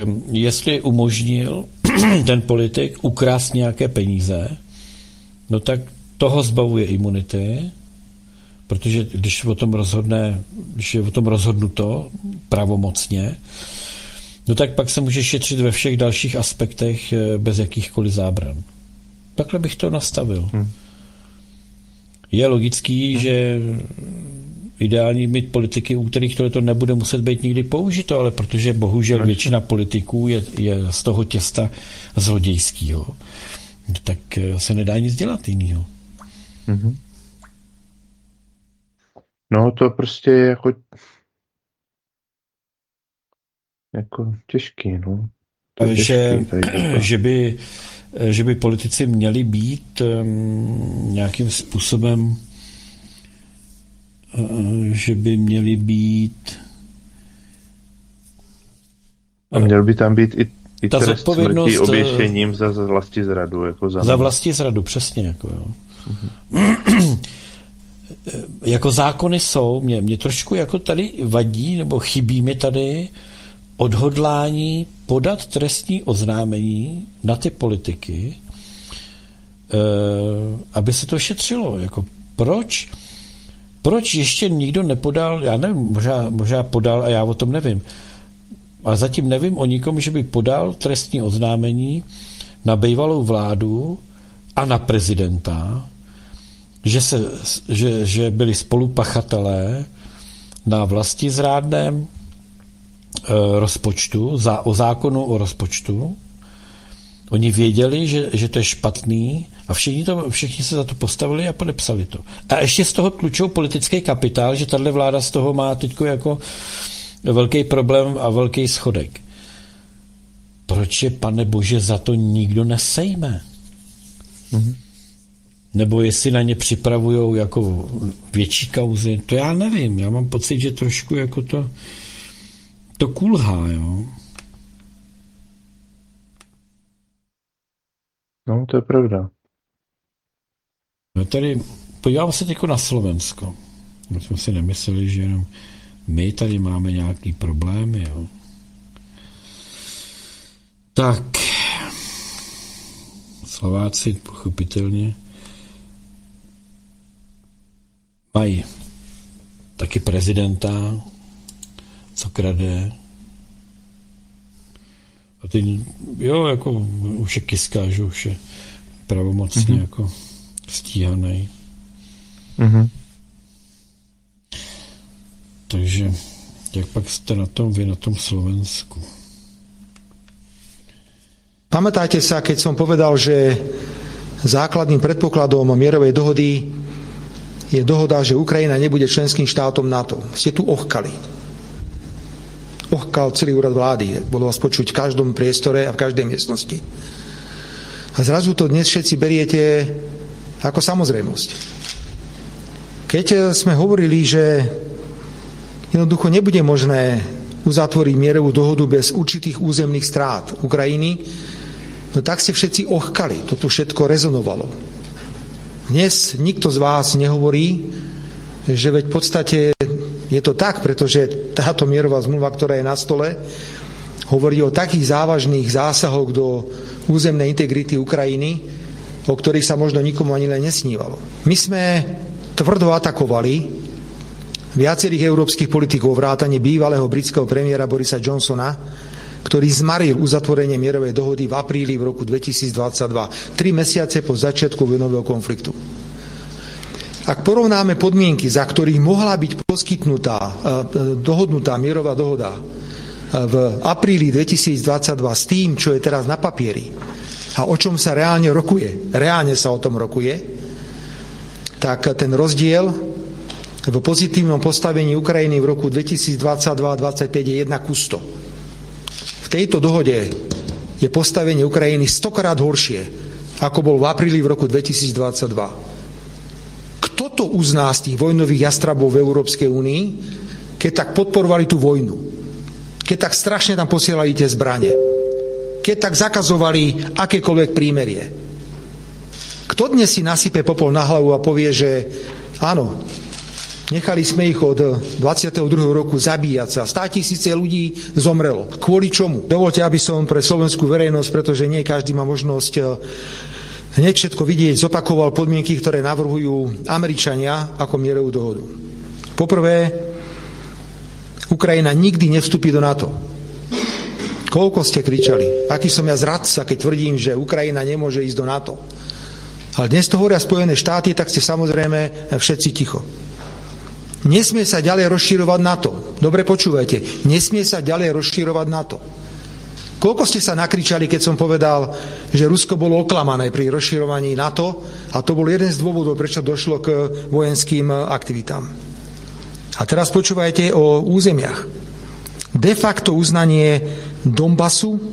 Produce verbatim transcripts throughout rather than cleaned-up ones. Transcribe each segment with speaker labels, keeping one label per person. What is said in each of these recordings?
Speaker 1: jestli umožnil ten politik ukrást nějaké peníze, no tak toho zbavuje imunity, protože když o tom rozhodne, když je o tom rozhodnuto pravomocně, no tak pak se může šetřit ve všech dalších aspektech bez jakýchkoliv zábran. Takhle bych to nastavil. Hmm. Je logický, hmm. že ideální mít politiky, u kterých tohle nebude muset být nikdy použito, ale protože bohužel většina politiků je, je z toho těsta zlodějského, tak se nedá nic dělat jinýho.
Speaker 2: Hmm. No to prostě je jako jako těžký, no. To je
Speaker 1: že,
Speaker 2: těžký,
Speaker 1: že, by, že by politici měli být um, nějakým způsobem uh, že by měli být
Speaker 2: a měl by tam být i, i
Speaker 1: ta
Speaker 2: trest smrti oběšením za, za vlastizradu. Jako za
Speaker 1: za vlastizradu, přesně. Jako, jo. Mm-hmm. Jako zákony jsou, mě, mě trošku jako tady vadí, nebo chybí mi tady odhodlání podat trestní oznámení na ty politiky, eh, aby se to šetřilo. Jako proč? Proč ještě nikdo nepodal, já nevím, možná, možná podal a já o tom nevím, ale zatím nevím o nikom, že by podal trestní oznámení na bývalou vládu a na prezidenta, že, se, že, že byli spolupachatelé na vlastizrádném rozpočtu, za, o zákonu o rozpočtu. Oni věděli, že, že to je špatný a všichni, to, všichni se za to postavili a podepsali to. A ještě z toho tlučou politický kapitál, že tahle vláda z toho má teď jako velký problém a velký schodek. Proč je, pane bože, za to nikdo nesejme? Mm-hmm. Nebo jestli na ně připravujou jako větší kauzy, to já nevím. Já mám pocit, že trošku jako to to kulhá, jo.
Speaker 2: No, to je pravda.
Speaker 1: No tady, podívám se teď na Slovensko. My jsme si nemysleli, že jenom my tady máme nějaký problémy, jo. Tak, Slováci pochopitelně mají taky prezidenta, co krade. A teď, jo, jako už je Kiska, že už je pravomocně mm-hmm. jako stíhaný. Mm-hmm. Takže, jak pak jste na tom vy, na tom Slovensku?
Speaker 3: Pamätáte sa, keď som povedal, že základným predpokladom mierovej dohody je dohoda, že Ukrajina nebude členským štátom NATO. Ste tu ochkali. Ochkal celý úrad vlády. Bolo vás počuť v každom priestore a v každej miestnosti. A zrazu to dnes všetci beriete ako samozrejmosť. Keď sme hovorili, že jednoducho nebude možné uzatvoriť mierovú dohodu bez určitých územných strát Ukrajiny, no tak ste všetci ochkali. Toto všetko rezonovalo. Dnes nikto z vás nehovorí, že veď v podstate je to tak, pretože táto mierová zmluva, ktorá je na stole, hovorí o takých závažných zásahoch do územnej integrity Ukrajiny, o ktorých sa možno nikomu ani len nesnívalo. My sme tvrdo atakovali viacerých európskych politikov vrátane bývalého britského premiéra Borisa Johnsona, ktorý zmaril uzatvorenie mierovej dohody v apríli v roku dvetisícdvadsaťdva, tri mesiace po začiatku vojnového konfliktu. Ak porovnáme podmienky, za ktorých mohla byť poskytnutá, dohodnutá mierová dohoda v apríli dvetisícdvadsaťdva s tým, čo je teraz na papieri a o čom sa reálne rokuje, reálne sa o tom rokuje, tak ten rozdiel v pozitívnom postavení Ukrajiny v roku dvetisícdvadsaťdva dvadsaťpäť je jedna ku sto. V tejto dohode je postavenie Ukrajiny stokrát horšie, ako bol v apríli v roku dvetisícdvadsaťdva. Kto to uzná z tých vojnových jastrabov v Európskej únii, keď tak podporovali tú vojnu? Keď tak strašne tam posielali tie zbrane? Keď tak zakazovali akékoľvek prímerie? Kto dnes si nasype popol na hlavu a povie, že áno, Nechali sme ich od dvadsiateho druhého roku zabíjať sa. Státisíce ľudí zomrelo. Kvôli čomu? Dovoľte, aby som pre slovenskú verejnosť, pretože nie každý má možnosť hneď všetko vidieť, zopakoval podmienky, ktoré navrhujú Američania ako mierovú dohodu. Poprvé, Ukrajina nikdy nevstúpi do NATO. Koľko ste kričali? Aký som ja zradca, keď tvrdím, že Ukrajina nemôže ísť do NATO. Ale dnes to hovoria Spojené štáty, tak ste samozrejme všetci ticho. Nesmie sa ďalej rozširovať NATO. Dobre počúvajte. Nesmie sa ďalej rozširovať NATO. Koľko ste sa nakričali, keď som povedal, že Rusko bolo oklamané pri rozširovaní NATO a to bol jeden z dôvodov, prečo došlo k vojenským aktivitám. A teraz počúvajte o územiach. De facto uznanie Donbasu,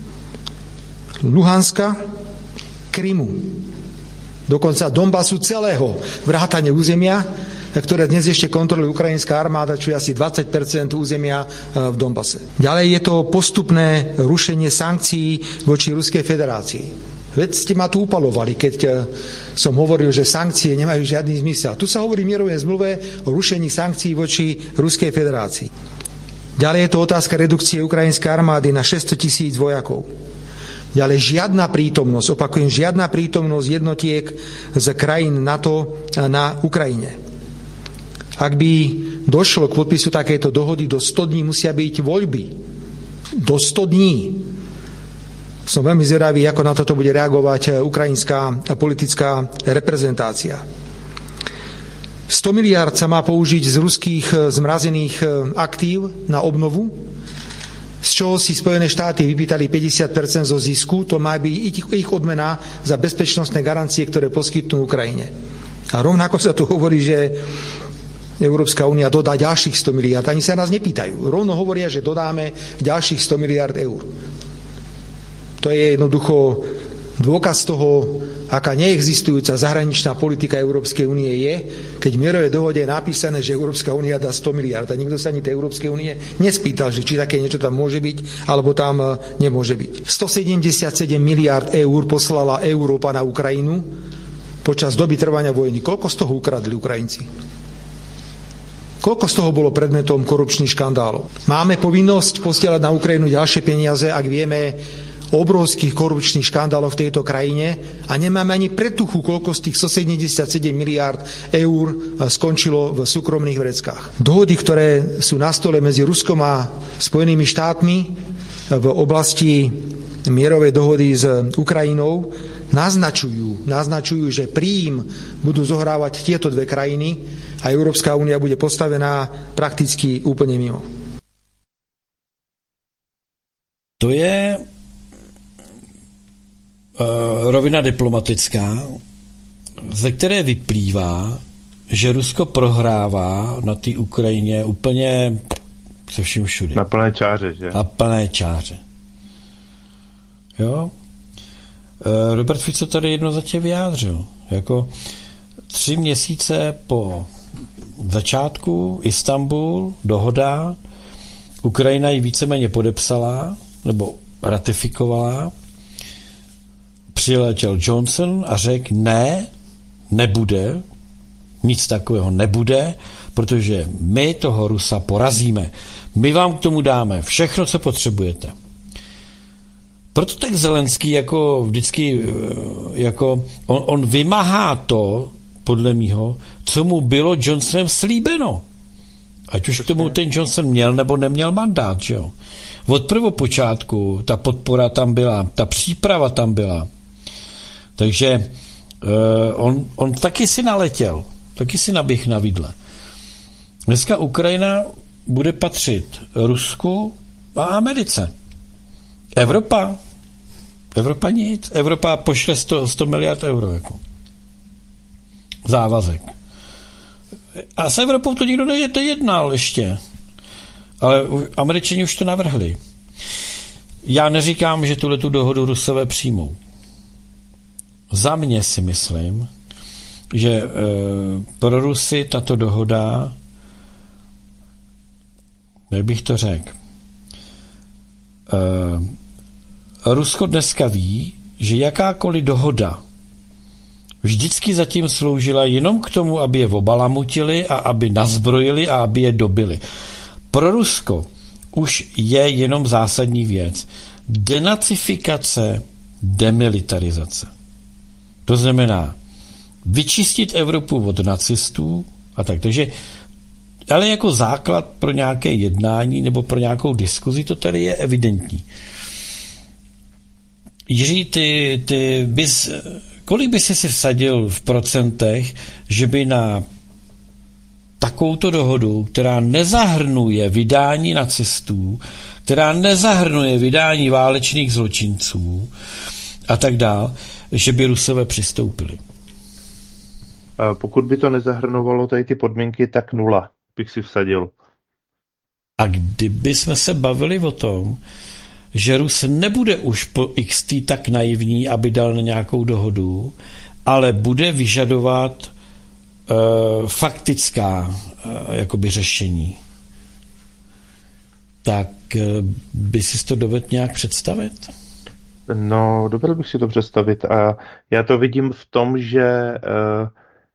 Speaker 3: Luhanska, Krymu. Dokonca Donbasu celého, vrátane územia, ktoré dnes ešte kontroluje ukrajinská armáda, čo je asi dvadsať percent územia v Donbase. Ďalej je to postupné rušenie sankcií voči Ruskej federácii. Veď ste ma tu upalovali, keď som hovoril, že sankcie nemajú žiadny zmysel. Tu sa hovorí v mierovej zmluve o rušení sankcií voči Ruskej federácii. Ďalej je to otázka redukcie ukrajinskej armády na šesťsto tisíc vojakov. Ďalej žiadna prítomnosť, opakujem, žiadna prítomnosť jednotiek z krajín NATO na Ukrajine. Ak by došlo k podpisu takejto dohody, do sto dní musia byť voľby. Do sto dní. Som veľmi zvedavý, ako na toto bude reagovať ukrajinská politická reprezentácia. sto miliárd sa má použiť z ruských zmrazených aktív na obnovu, z čoho si Spojené štáty vypýtali päťdesiat percent zo zisku, to má byť ich odmena za bezpečnostné garancie, ktoré poskytnú Ukrajine. A rovnako sa tu hovorí, že Európska únia dodá ďalších sto miliárd. Ani sa nás nepýtajú. Rovno hovoria, že dodáme ďalších sto miliárd eur. To je jednoducho dôkaz toho, aká neexistujúca zahraničná politika Európskej únie je, keď v mierovej dohode je napísané, že Európska únia dá sto miliárd. A nikto sa ani tej Európskej únie nespýtal, že či také niečo tam môže byť, alebo tam nemôže byť. stosedemdesiatsedem miliárd eur poslala Európa na Ukrajinu počas doby trvania vojny. Koľko z toho ukradli Ukrajinci? Koľko z toho bolo predmetom korupčných škandálov? Máme povinnosť posielať na Ukrajinu ďalšie peniaze, ak vieme o obrovských korupčných škandáloch v tejto krajine a nemáme ani pretuchu, koľko z tých stosedemdesiatsedem miliárd eur skončilo v súkromných vreckách. Dohody, ktoré sú na stole medzi Ruskom a Spojenými štátmi v oblasti mierovej dohody s Ukrajinou, naznačujú, naznačujú, že príjm budú zohrávať tieto dve krajiny a Európska únia bude postavená prakticky úplne mimo.
Speaker 1: To je uh, rovina diplomatická, ze které vyplývá, že Rusko prohrává na té Ukrajině úplně se vším všude.
Speaker 2: Na plné čáře, že?
Speaker 1: Na plné čáře. Jo? Robert Fico tady jednoznačně vyjádřil. Jako tři měsíce po začátku Istanbul, dohoda, Ukrajina ji víceméně podepsala, nebo ratifikovala, přiletěl Johnson a řekl, ne, nebude, nic takového nebude, protože my toho Rusa porazíme. My vám k tomu dáme všechno, co potřebujete. Proto tak Zelenský jako vždycky, jako on, on vymáhá to, podle mýho, co mu bylo Johnsonem slíbeno. Ať už k tomu ten Johnson měl nebo neměl mandát, že jo. Od prvopočátku ta podpora tam byla, ta příprava tam byla. Takže uh, on, on taky si naletěl, taky si naběh na vidle. Dneska Ukrajina bude patřit Rusku a Americe. Evropa? Evropa nic. Evropa pošle sto, sto miliard euro jako závazek. A s Evropou to nikdo nejednal ještě. Ale Američani už to navrhli. Já neříkám, že tuhletu dohodu Rusové přijmou. Za mě si myslím, že e, pro Rusy tato dohoda, jak bych to řekl, e, Rusko dneska ví, že jakákoliv dohoda vždycky zatím sloužila jenom k tomu, aby je obalamutili a aby nazbrojili a aby je dobili. Pro Rusko už je jenom zásadní věc. Denacifikace, demilitarizace. To znamená vyčistit Evropu od nacistů a tak. Takže, ale jako základ pro nějaké jednání nebo pro nějakou diskuzi, to tady je evidentní. Jiří, ty, ty bys, kolik by jsi si vsadil v procentech, že by na takovouto dohodu, která nezahrnuje vydání nacistů, která nezahrnuje vydání válečných zločinců a tak dál, že by Rusové přistoupili?
Speaker 2: Pokud by to nezahrnovalo tady ty podmínky, tak nula bych si vsadil.
Speaker 1: A kdyby jsme se bavili o tom, že Rus nebude už po iks té tak naivní, aby dal na nějakou dohodu, ale bude vyžadovat uh, faktická uh, jakoby řešení, tak uh, by si to dovedl nějak představit?
Speaker 2: No, dovedl bych si to představit a já to vidím v tom, že uh,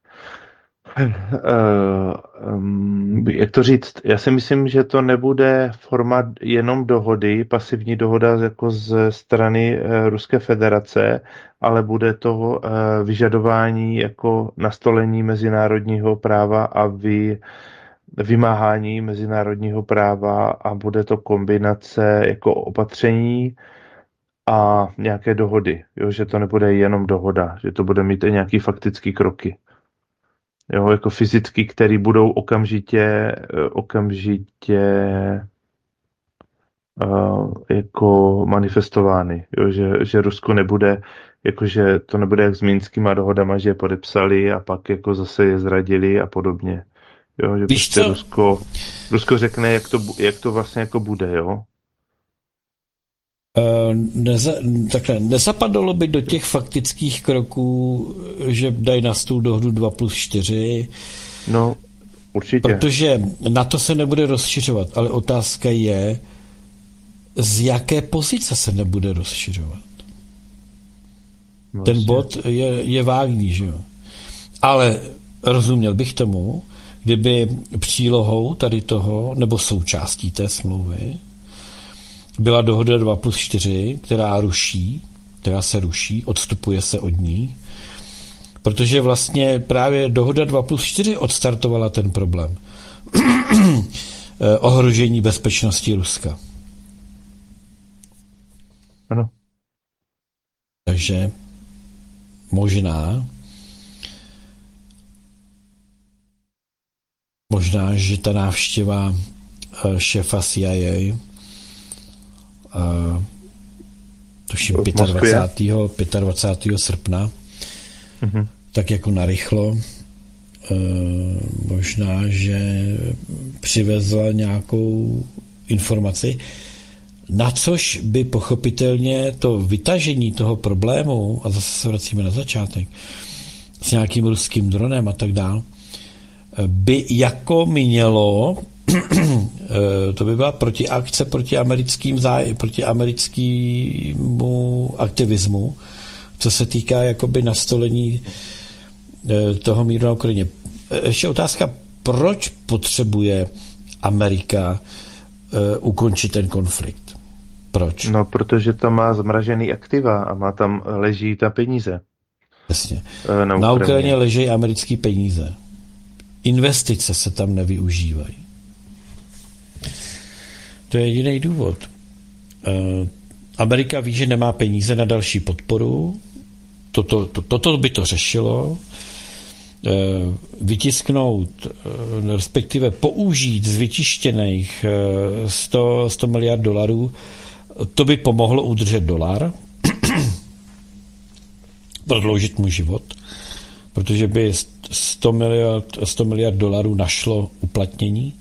Speaker 2: Uh, um, jak to říct, já si myslím, že to nebude forma jenom dohody, pasivní dohoda jako ze strany uh, Ruské federace, ale bude to uh, vyžadování jako nastolení mezinárodního práva a vy, vymáhání mezinárodního práva a bude to kombinace jako opatření a nějaké dohody, jo, že to nebude jenom dohoda, že to bude mít i nějaký faktický kroky. Jo, jako fyzicky, který budou okamžitě, okamžitě uh, jako manifestovány. Jo, že, že Rusko nebude, jakože to nebude jak s Minskýma dohodama, že je podepsali a pak jako zase je zradili a podobně. Jo, že
Speaker 1: Víš
Speaker 2: prostě
Speaker 1: co?
Speaker 2: Rusko, Rusko řekne, jak to, jak to vlastně jako bude, jo.
Speaker 1: Neza, takhle, nezapadalo by do těch faktických kroků, že dají na stůl dohodu dva plus čtyři?
Speaker 2: No, určitě.
Speaker 1: Protože na to se nebude rozšiřovat, ale otázka je, z jaké pozice se nebude rozšiřovat.
Speaker 2: Vlastně.
Speaker 1: Ten bod je, je vágní, že jo. Ale rozuměl bych tomu, kdyby přílohou tady toho, nebo součástí té smlouvy, byla dohoda dva plus čtyři, která ruší, která se ruší, odstupuje se od ní, protože vlastně právě dohoda dva plus čtyři odstartovala ten problém. Ohrožení bezpečnosti Ruska.
Speaker 2: Ano.
Speaker 1: Takže možná možná, že ta návštěva šéfa C I A Uh, tuším dvacátého pátého, dvacátého pátého srpna, mm-hmm. tak jako narychlo, uh, možná, že přivezla nějakou informaci, na což by pochopitelně to vytažení toho problému, a zase se vracíme na začátek, s nějakým ruským dronem a tak dál, by jako mělo to by byla protiakce proti americkým záj, proti americkému aktivismu, co se týká jakoby nastolení toho míru na Ukrajině. Ještě otázka, proč potřebuje Amerika ukončit ten konflikt? Proč?
Speaker 2: No, protože tam má zmražený aktiva a má tam, leží ta peníze.
Speaker 1: Jasně.
Speaker 2: Na Ukrajině,
Speaker 1: na Ukrajině leží americké peníze. Investice se tam nevyužívají. To je jediný důvod. Amerika ví, že nemá peníze na další podporu. Toto, to, toto by to řešilo. Vytisknout, respektive použít z vytištěných sto, sto miliard dolarů, to by pomohlo udržet dolar, prodloužit mu život, protože by sto miliard, sto miliard dolarů našlo uplatnění.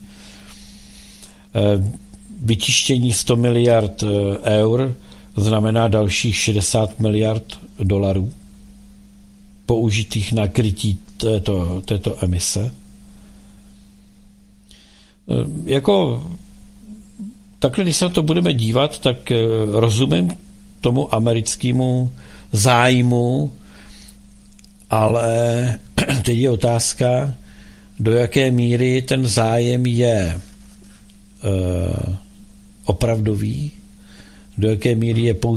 Speaker 1: Vytištění sto miliard eur znamená dalších šedesát miliard dolarů použitých na krytí této, této emise. Jako takhle, když se na to budeme dívat, tak rozumím tomu americkému zájmu ale teď je otázka, do jaké míry ten zájem je uh, opravdový, do jaké míry je pouze